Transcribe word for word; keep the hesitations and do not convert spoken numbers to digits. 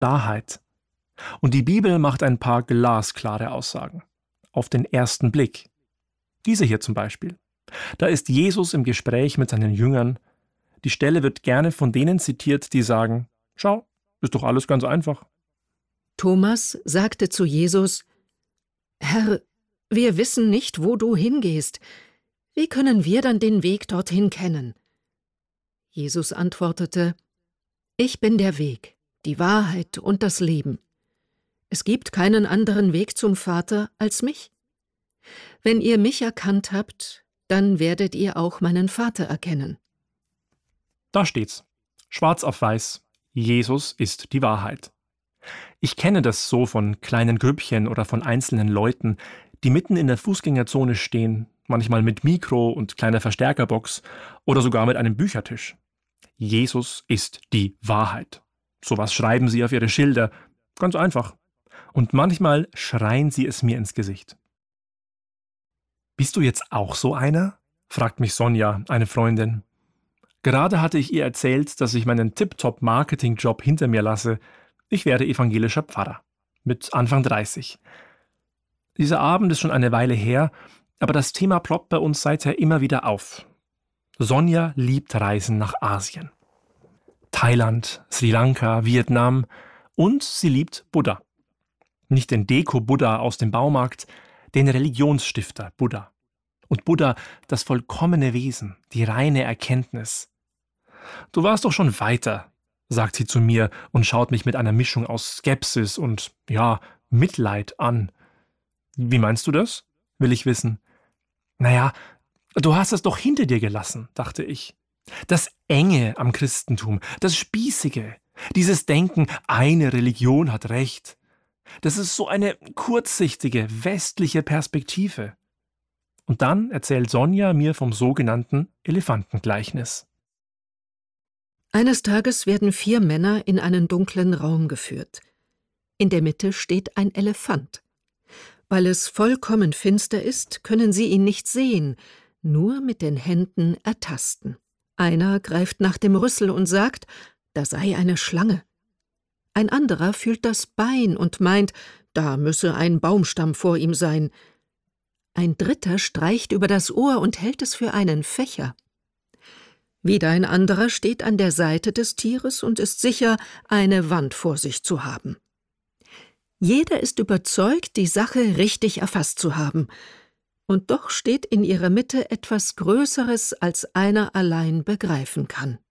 Wahrheit. Und die Bibel macht ein paar glasklare Aussagen. Auf den ersten Blick. Diese hier zum Beispiel. Da ist Jesus im Gespräch mit seinen Jüngern. Die Stelle wird gerne von denen zitiert, die sagen, schau, ist doch alles ganz einfach. Thomas sagte zu Jesus, Herr, wir wissen nicht, wo du hingehst. Wie können wir dann den Weg dorthin kennen? Jesus antwortete, Ich bin der Weg, die Wahrheit und das Leben. Es gibt keinen anderen Weg zum Vater als mich. Wenn ihr mich erkannt habt, dann werdet ihr auch meinen Vater erkennen. Da steht's. Schwarz auf weiß. Jesus ist die Wahrheit. Ich kenne das so von kleinen Grüppchen oder von einzelnen Leuten, die mitten in der Fußgängerzone stehen, manchmal mit Mikro und kleiner Verstärkerbox oder sogar mit einem Büchertisch. Jesus ist die Wahrheit. Sowas schreiben sie auf ihre Schilder. Ganz einfach. Und manchmal schreien sie es mir ins Gesicht. Bist du jetzt auch so einer? Fragt mich Sonja, eine Freundin. Gerade hatte ich ihr erzählt, dass ich meinen Tip-Top-Marketing-Job hinter mir lasse. Ich werde evangelischer Pfarrer. Mit Anfang dreißig. Dieser Abend ist schon eine Weile her, aber das Thema ploppt bei uns seither immer wieder auf. Sonja liebt Reisen nach Asien. Thailand, Sri Lanka, Vietnam und sie liebt Buddha. Nicht den Deko-Buddha aus dem Baumarkt, den Religionsstifter Buddha. Und Buddha, das vollkommene Wesen, die reine Erkenntnis. Du warst doch schon weiter, sagt sie zu mir und schaut mich mit einer Mischung aus Skepsis und, ja, Mitleid an. Wie meinst du das? Will ich wissen. Naja, du hast es doch hinter dir gelassen, dachte ich. Das Enge am Christentum, das Spießige, dieses Denken, eine Religion hat Recht. Das ist so eine kurzsichtige, westliche Perspektive. Und dann erzählt Sonja mir vom sogenannten Elefantengleichnis. Eines Tages werden vier Männer in einen dunklen Raum geführt. In der Mitte steht ein Elefant. Weil es vollkommen finster ist, können sie ihn nicht sehen, nur mit den Händen ertasten. Einer greift nach dem Rüssel und sagt, da sei eine Schlange. Ein anderer fühlt das Bein und meint, da müsse ein Baumstamm vor ihm sein. Ein dritter streicht über das Ohr und hält es für einen Fächer. Wieder ein anderer steht an der Seite des Tieres und ist sicher, eine Wand vor sich zu haben. Jeder ist überzeugt, die Sache richtig erfasst zu haben. Und doch steht in ihrer Mitte etwas Größeres, als einer allein begreifen kann.